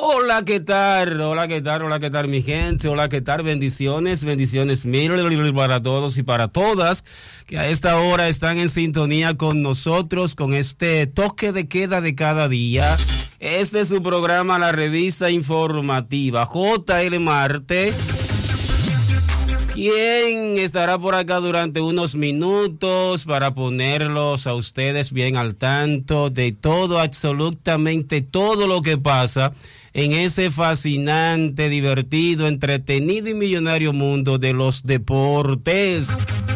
Hola, ¿qué tal? Hola, ¿qué tal? Hola, ¿qué tal, mi gente? Hola, ¿qué tal? Bendiciones mil para todos y para todas que a esta hora están en sintonía con nosotros, con este toque de queda de cada día. Este es su programa, la revista informativa JL Marte, quien estará por acá durante unos minutos para ponerlos a ustedes bien al tanto de todo, absolutamente todo lo que pasa en ese fascinante, divertido, entretenido y millonario mundo de los deportes.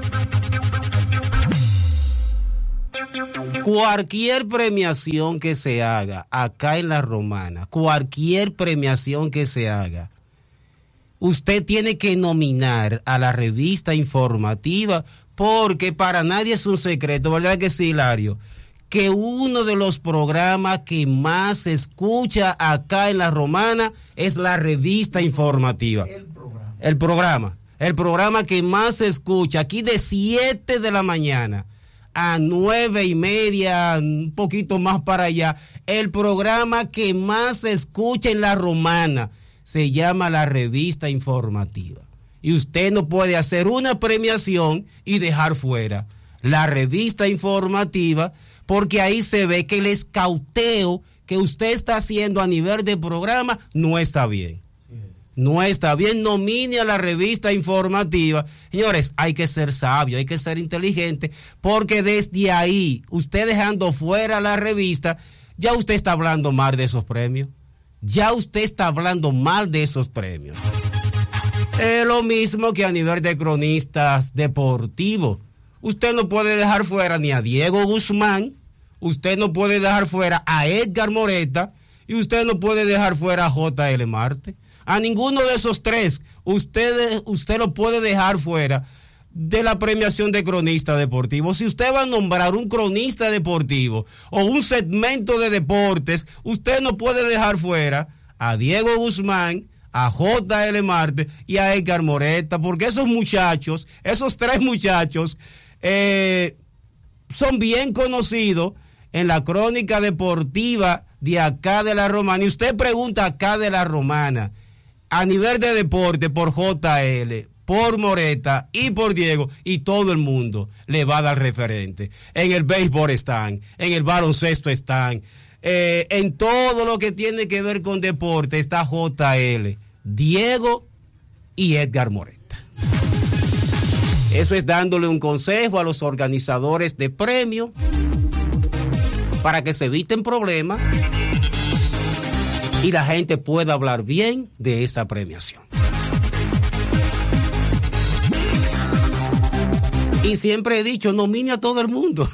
Cualquier premiación que se haga acá en La Romana, cualquier premiación que se haga, usted tiene que nominar a la revista informativa, porque para nadie es un secreto, ¿verdad que sí, Hilario? Que uno de los programas que más se escucha acá en La Romana es la revista informativa. El programa que más se escucha aquí de 7 de la mañana a 9:30, un poquito más para allá. El programa que más se escucha en La Romana se llama la revista informativa. Y usted no puede hacer una premiación y dejar fuera la revista informativa, porque ahí se ve que el escauteo que usted está haciendo a nivel de programa no está bien. No está bien. Nomine a la revista informativa. Señores, hay que ser sabio, hay que ser inteligente, porque desde ahí, usted dejando fuera la revista, ya usted está hablando mal de esos premios. Ya usted está hablando mal de esos premios. Es lo mismo que a nivel de cronistas deportivos. Usted no puede dejar fuera ni a Diego Guzmán, usted no puede dejar fuera a Edgar Moreta y usted no puede dejar fuera a JL Marte. A ninguno de esos tres usted lo puede dejar fuera de la premiación de cronista deportivo. Si usted va a nombrar un cronista deportivo o un segmento de deportes, usted no puede dejar fuera a Diego Guzmán, a JL Marte y a Edgar Moreta, porque esos muchachos, esos tres muchachos, son bien conocidos en la crónica deportiva de acá de La Romana. Y usted pregunta acá de La Romana, a nivel de deporte, por JL, por Moreta y por Diego, y todo el mundo le va a dar referente. En el béisbol están, en el baloncesto están, en todo lo que tiene que ver con deporte está JL, Diego y Edgar Moreta. Eso es dándole un consejo a los organizadores de premios para que se eviten problemas y la gente pueda hablar bien de esa premiación. Y siempre he dicho, nomine a todo el mundo.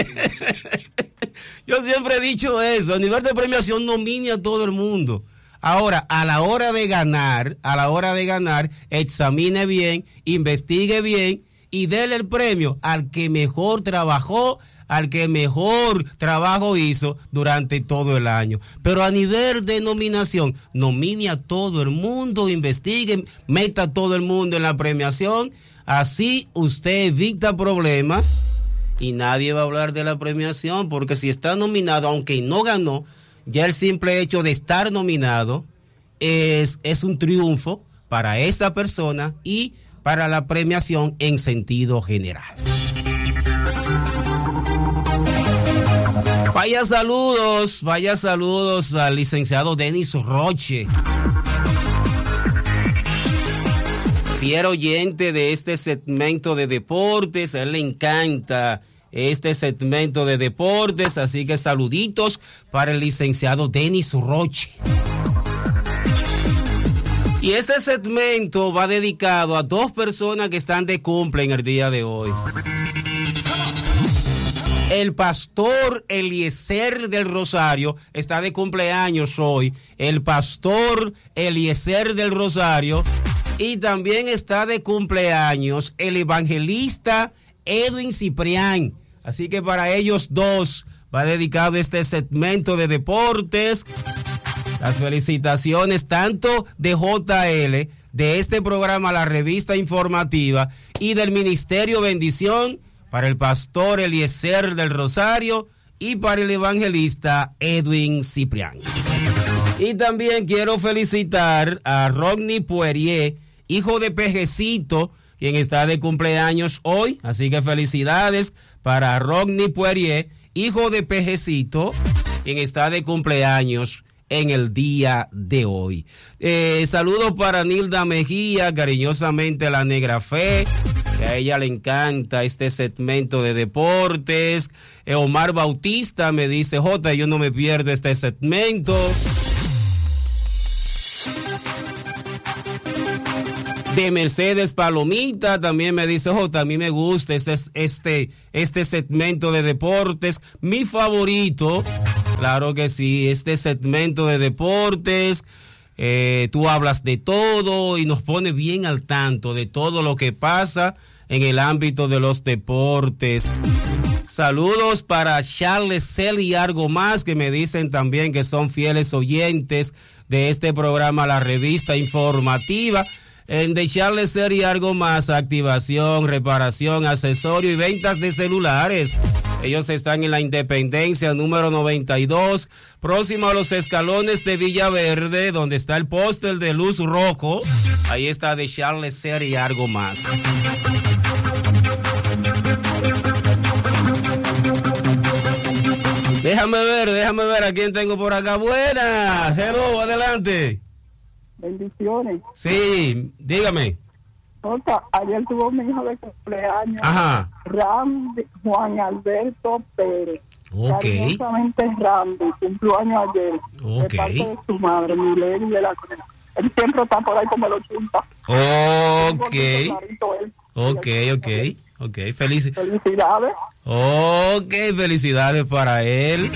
Yo siempre he dicho eso, a nivel de premiación, nomine a todo el mundo. Ahora, a la hora de ganar, examine bien, investigue bien y déle el premio al que mejor trabajó, al que mejor trabajo hizo durante todo el año. Pero a nivel de nominación, nomine a todo el mundo, investigue, meta a todo el mundo en la premiación. Así usted evita problemas y nadie va a hablar de la premiación, porque si está nominado, aunque no ganó, ya el simple hecho de estar nominado es un triunfo para esa persona y para la premiación en sentido general. Vaya saludos al licenciado Denis Roche, fiel oyente de este segmento de deportes. A él le encanta este segmento de deportes, así que saluditos para el licenciado Denis Roche. Y este segmento va dedicado a dos personas que están de cumple en el día de hoy. El pastor Eliezer del Rosario está de cumpleaños hoy. El pastor Eliezer del Rosario. Y también está de cumpleaños el evangelista Edwin Ciprián. Así que para ellos dos va dedicado este segmento de deportes. Las felicitaciones tanto de JL, de este programa, la revista informativa, y del Ministerio Bendición para el pastor Eliezer del Rosario y para el evangelista Edwin Ciprián. Y también quiero felicitar a Rodney Poirier, hijo de Pejecito, quien está de cumpleaños hoy. Así que felicidades para Rodney Poirier, hijo de Pejecito, quien está de cumpleaños en el día de hoy. Saludos para Nilda Mejía, cariñosamente la Negra Fe, que a ella le encanta este segmento de deportes. Omar Bautista me dice, Jota, yo no me pierdo este segmento. De Mercedes Palomita también me dice, Jota, a mí me gusta este segmento de deportes, mi favorito. Claro que sí, este segmento de deportes, tú hablas de todo y nos pone bien al tanto de todo lo que pasa en el ámbito de los deportes. Saludos para Charles Cel y algo más, que me dicen también que son fieles oyentes de este programa, la revista informativa. De Charles Cel y algo más, activación, reparación, accesorio y ventas de celulares. Ellos están en la Independencia número 92, próximo a los escalones de Villaverde, donde está el póster de luz rojo. Ahí está de Charles Cel y algo más. Déjame ver a quién tengo por acá. Buenas, hello, adelante. Bendiciones. Sí, dígame. Ayer tuvo mi hijo de cumpleaños. Ajá. Randy Juan Alberto Pérez. Ok. Cariñosamente Randy, cumplió años ayer. Ok. De parte de su madre, Milady de la Cruz. Él siempre está por ahí como el 80. Ok. Felicidades. Ok, felicidades para él.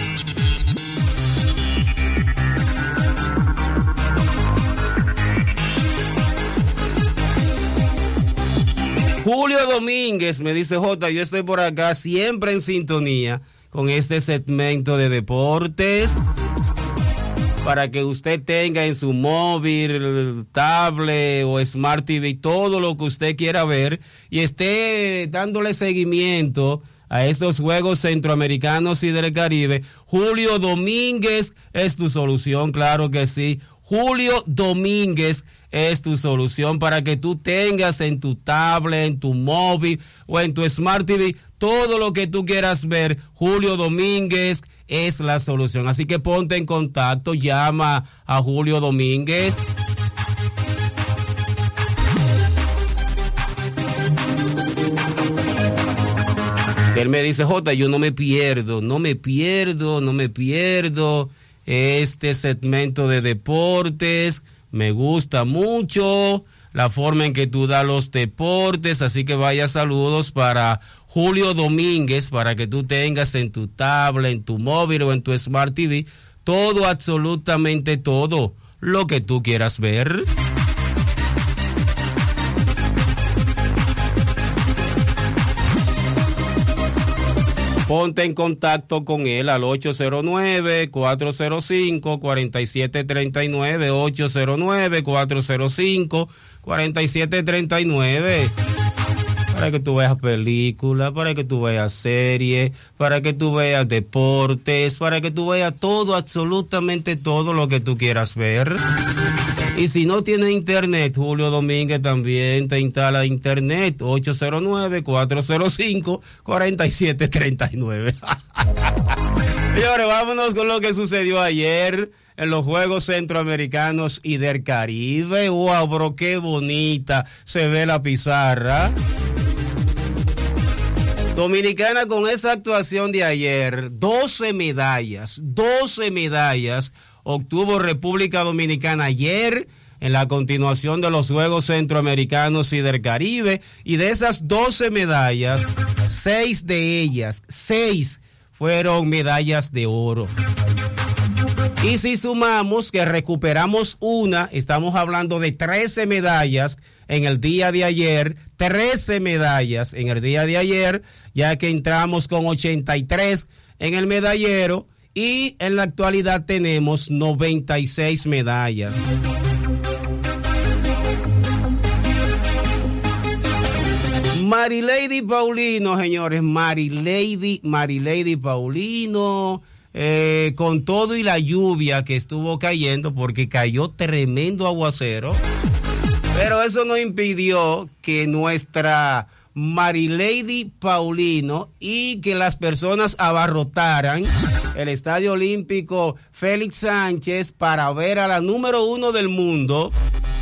Julio Domínguez me dice, Jota, yo estoy por acá siempre en sintonía con este segmento de deportes para que usted tenga en su móvil, tablet o Smart TV todo lo que usted quiera ver y esté dándole seguimiento a estos Juegos Centroamericanos y del Caribe. Julio Domínguez es tu solución, claro que sí. Julio Domínguez es tu solución para que tú tengas en tu tablet, en tu móvil o en tu Smart TV todo lo que tú quieras ver. Julio Domínguez es la solución. Así que ponte en contacto, llama a Julio Domínguez. Él me dice, Jota, yo no me pierdo este segmento de deportes. Me gusta mucho la forma en que tú das los deportes, así que vaya saludos para Julio Domínguez, para que tú tengas en tu tablet, en tu móvil o en tu Smart TV, todo, absolutamente todo lo que tú quieras ver. Ponte en contacto con él al 809-405-4739, 809-405-4739, para que tú veas películas, para que tú veas series, para que tú veas deportes, para que tú veas todo, absolutamente todo lo que tú quieras ver. Y si no tienes internet, Julio Domínguez también te instala internet, 809-405-4739. Señores, vámonos con lo que sucedió ayer en los Juegos Centroamericanos y del Caribe. ¡Wow, bro! ¡Qué bonita se ve la pizarra! Dominicana con esa actuación de ayer, 12 medallas obtuvo República Dominicana ayer en la continuación de los Juegos Centroamericanos y del Caribe, y de esas 12 medallas, 6 de ellas fueron medallas de oro. Y si sumamos que recuperamos una, estamos hablando de 13 medallas en el día de ayer, 13 medallas en el día de ayer, ya que entramos con 83 en el medallero y en la actualidad tenemos 96 medallas. Marilady Paulino, señores, Marilady Paulino, con todo y la lluvia que estuvo cayendo, porque cayó tremendo aguacero, pero eso no impidió que nuestra Marilady Paulino y que las personas abarrotaran el Estadio Olímpico Félix Sánchez para ver a la número uno del mundo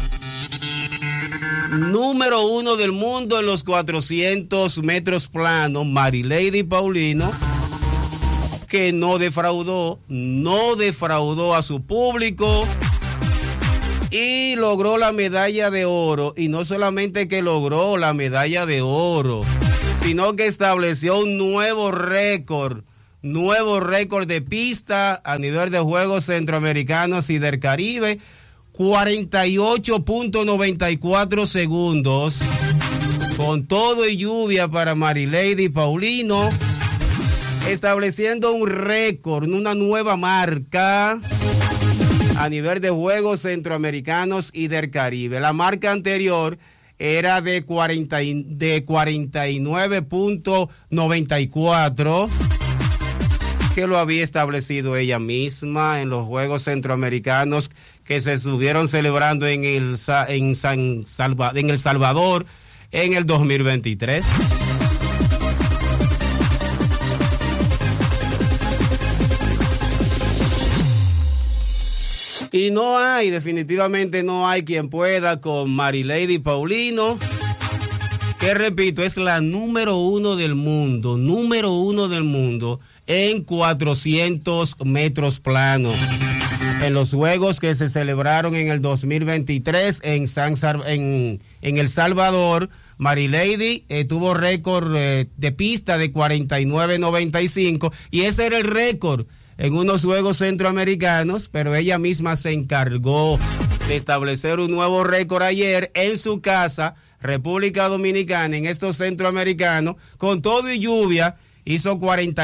en los 400 metros planos, Marilady Paulino, que no defraudó a su público y logró la medalla de oro. Y no solamente que logró la medalla de oro, sino que estableció un nuevo récord de pista a nivel de Juegos Centroamericanos y del Caribe. 48.94 segundos, con todo y lluvia para Marilady Paulino, estableciendo un récord, una nueva marca a nivel de Juegos Centroamericanos y del Caribe. La marca anterior era de 49.94, que lo había establecido ella misma en los Juegos Centroamericanos que se estuvieron celebrando en El Salvador en el 2023. Y definitivamente no hay quien pueda con Marilady Paulino, que repito, es la número uno del mundo en 400 metros planos. En los Juegos que se celebraron en el 2023 en El Salvador, Marilady tuvo récord de pista de 49.95, y ese era el récord en unos Juegos Centroamericanos, pero ella misma se encargó de establecer un nuevo récord ayer en su casa, República Dominicana, en estos Centroamericanos, con todo y lluvia, hizo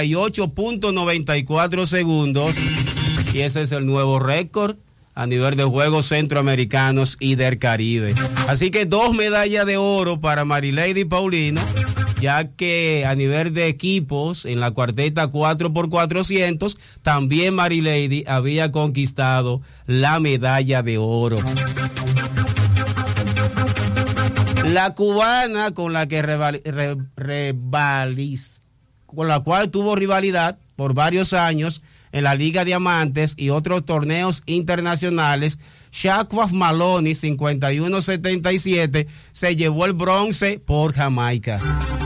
48.94 segundos, y ese es el nuevo récord a nivel de Juegos Centroamericanos y del Caribe. Así que 2 medallas de oro para Marilady Paulino, ya que a nivel de equipos, en la cuarteta 4x400, también Marilady había conquistado la medalla de oro. La cubana con la cual tuvo rivalidad por varios años en la Liga Diamantes y otros torneos internacionales, Shaquaf Maloney, 51-77, se llevó el bronce por Jamaica.